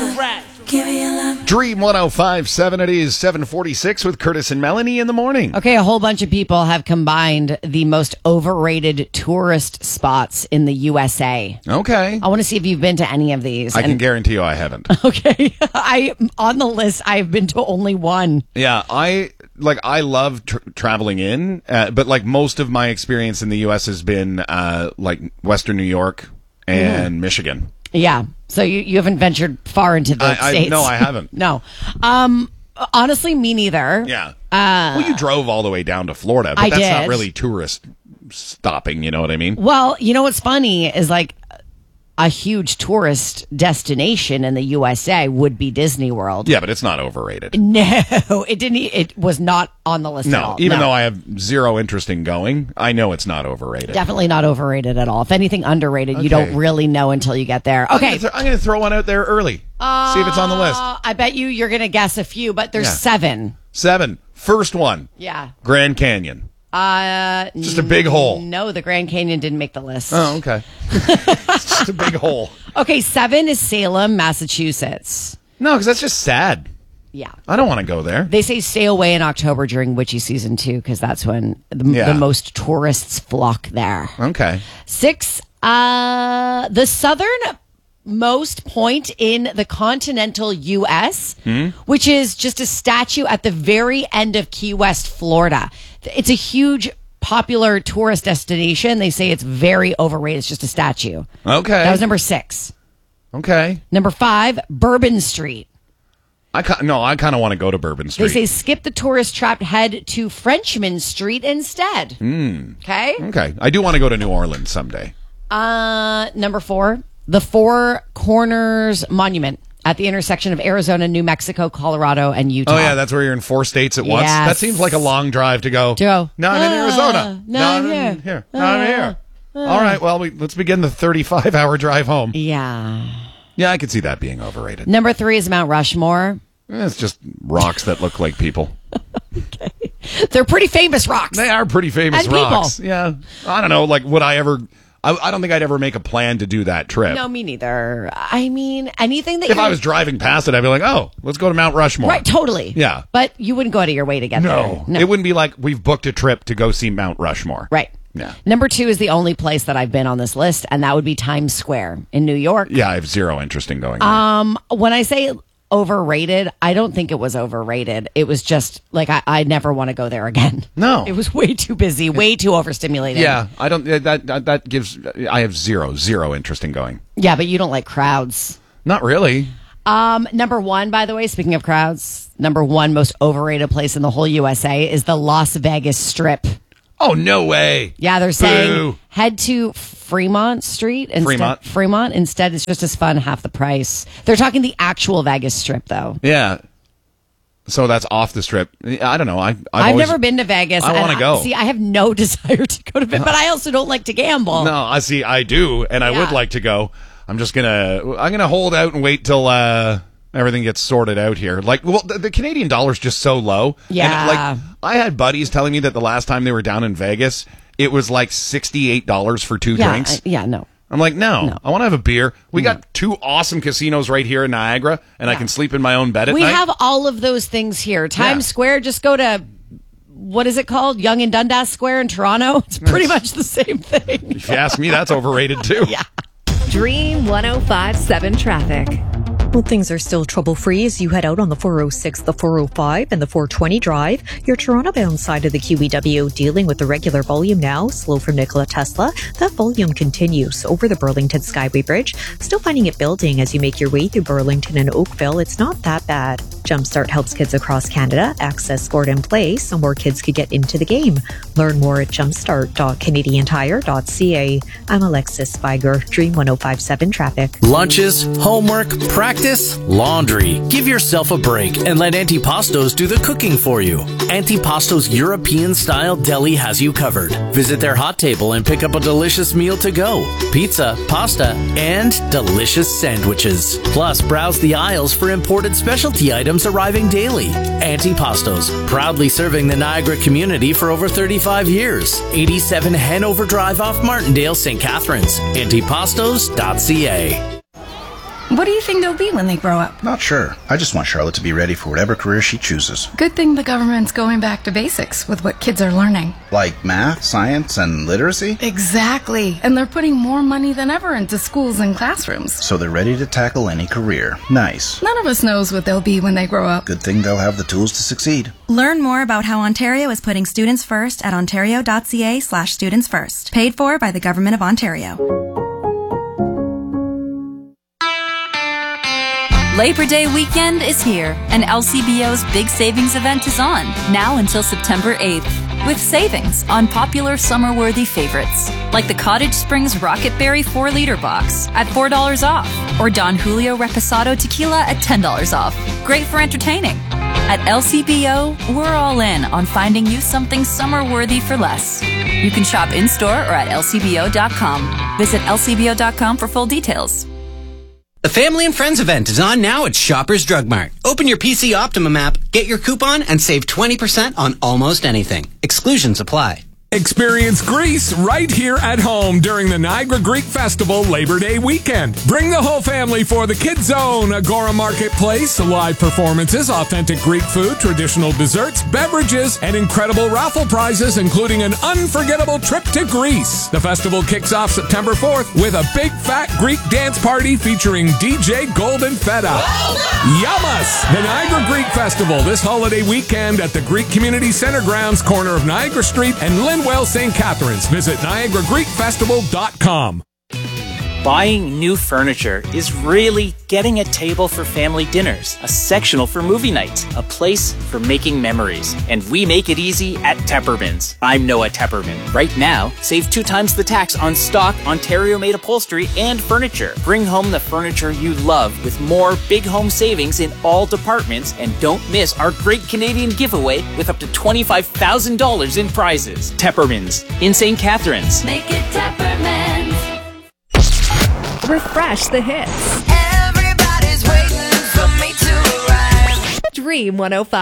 Dream 105.7. It is 7:46 with Curtis and Melanie in the morning. Okay, a whole bunch of people have combined the most overrated tourist spots in the USA. Okay. I want to see if you've been to any of these. I can guarantee you I haven't. Okay. On the list, I've been to only one. Yeah, I love traveling in, but like most of my experience in the U.S. has been like Western New York and Michigan. Yeah. So you haven't ventured far into the states. No, I haven't. No. Honestly, me neither. Yeah. Well, you drove all the way down to Florida, but I that's did. not really tourist stopping, you know what I mean? Well, you know what's funny is like a huge tourist destination in the USA would be Disney World. Yeah, but it's not overrated. No, it didn't. It was not on the list at all. Even though I have zero interest in going, I know it's not overrated. Definitely not overrated at all. If anything, underrated. You don't really know until you get there. Okay. I'm going to throw one out there early. See if it's on the list. I bet you're going to guess a few, but there's 7. 7. First one. Yeah. Grand Canyon. Just a big hole. No, the Grand Canyon didn't make the list. Oh, okay. It's just a big hole. Okay, 7 is Salem, Massachusetts. No, because that's just sad. Yeah. I don't want to go there. They say stay away in October during witchy season too, because that's when the most tourists flock there. Okay. 6, the southernmost point in the continental U.S., which is just a statue at the very end of Key West, Florida. It's a huge popular tourist destination. They say it's very overrated. It's just a statue. Okay. That was number 6. Okay. Number 5, Bourbon Street. I kind of want to go to Bourbon Street. They say skip the tourist trap, head to Frenchman Street instead. Okay? Okay. I do want to go to New Orleans someday. Number 4, the Four Corners Monument at the intersection of Arizona, New Mexico, Colorado, and Utah. Oh, yeah, that's where you're in 4 states at once? Yes. That seems like a long drive to go. No, I'm in Arizona. No, I'm here. No, I'm here. All right, well, let's begin the 35-hour drive home. Yeah. Yeah, I could see that being overrated. Number 3 is Mount Rushmore. It's just rocks that look like people. Okay. They're pretty famous rocks. They are pretty famous and rocks. People. Yeah. I don't know, like, would I ever... I don't think I'd ever make a plan to do that trip. No, me neither. I mean, anything that if I was driving past it, I'd be like, oh, let's go to Mount Rushmore. Right, totally. Yeah. But you wouldn't go out of your way to get there. No. It wouldn't be like we've booked a trip to go see Mount Rushmore. Right. Yeah. Number 2 is the only place that I've been on this list, and that would be Times Square in New York. Yeah, I have zero interest in going there. When I say overrated, I don't think it was overrated. It was just like I never want to go there again. No. It was way too busy, way too overstimulated. Yeah, I don't. That gives. I have zero interest in going. Yeah, but you don't like crowds. Not really. Number 1, by the way, speaking of crowds, number 1 most overrated place in the whole USA is the Las Vegas Strip. Oh, no way. Yeah, they're saying Boo. head to Fremont Street. Fremont. Instead, it's just as fun, half the price. They're talking the actual Vegas Strip, though. Yeah. So that's off the Strip. I don't know. I've never been to Vegas. I want to go. See, I have no desire to go to Vegas, but I also don't like to gamble. No, I do, and I would like to go. I'm gonna hold out and wait till everything gets sorted out here. Like, well, the Canadian dollar's just so low. Yeah. And, like, I had buddies telling me that the last time they were down in Vegas, it was like $68 for 2 drinks. No. I'm like, no. I want to have a beer. We got 2 awesome casinos right here in Niagara, and I can sleep in my own bed at night. We have all of those things here. Times Square, just go to, what is it called? Yonge and Dundas Square in Toronto. It's pretty much the same thing. If you ask me, that's overrated too. Yeah. Dream 105.7 traffic. Well, things are still trouble-free as you head out on the 406, the 405, and the 420 drive. Your Toronto-bound side of the QEW dealing with the regular volume now, slow from Nikola Tesla. That volume continues over the Burlington Skyway Bridge. Still finding it building as you make your way through Burlington and Oakville. It's not that bad. Jumpstart helps kids across Canada access sport and play so more kids could get into the game. Learn more at jumpstart.canadiantire.ca. I'm Alexis Spiger, Dream 105.7 traffic. Lunches, homework, practice, laundry. Give yourself a break and let Antipastos do the cooking for you. Antipastos European-style deli has you covered. Visit their hot table and pick up a delicious meal to go. Pizza, pasta, and delicious sandwiches. Plus, browse the aisles for imported specialty items arriving daily. Antipastos, proudly serving the Niagara community for over 35 years. 87 Hanover Drive off Martindale, St. Catharines. Antipastos.ca. What do you think they'll be when they grow up? Not sure. I just want Charlotte to be ready for whatever career she chooses. Good thing the government's going back to basics with what kids are learning. Like math, science, and literacy? Exactly. And they're putting more money than ever into schools and classrooms. So they're ready to tackle any career. Nice. None of us knows what they'll be when they grow up. Good thing they'll have the tools to succeed. Learn more about how Ontario is putting students first at ontario.ca/students first. Paid for by the Government of Ontario. Labor Day weekend is here, and LCBO's big savings event is on, now until September 8th, with savings on popular summer-worthy favorites, like the Cottage Springs Rocket Berry 4-liter box at $4 off, or Don Julio Reposado Tequila at $10 off. Great for entertaining. At LCBO, we're all in on finding you something summer-worthy for less. You can shop in-store or at lcbo.com. Visit lcbo.com for full details. The Family and Friends event is on now at Shoppers Drug Mart. Open your PC Optimum app, get your coupon, and save 20% on almost anything. Exclusions apply. Experience Greece right here at home during the Niagara Greek Festival Labor Day weekend. Bring the whole family for the Kids Zone, Agora Marketplace, live performances, authentic Greek food, traditional desserts, beverages, and incredible raffle prizes, including an unforgettable trip to Greece. The festival kicks off September 4th with a big fat Greek dance party featuring DJ Golden Feta. Yamas! The Niagara Greek Festival this holiday weekend at the Greek Community Center grounds, corner of Niagara Street and Linwell St. Catharines. Visit NiagaraGreekFestival.com. Buying new furniture is really getting a table for family dinners, a sectional for movie nights, a place for making memories. And we make it easy at Teppermans. I'm Noah Tepperman. Right now, save 2 times the tax on stock Ontario-made upholstery and furniture. Bring home the furniture you love with more big home savings in all departments, and don't miss our great Canadian giveaway with up to $25,000 in prizes. Teppermans in St. Catharines. Make it Teppermans. Refresh the hits. Everybody's waiting for me to arrive. Dream 105.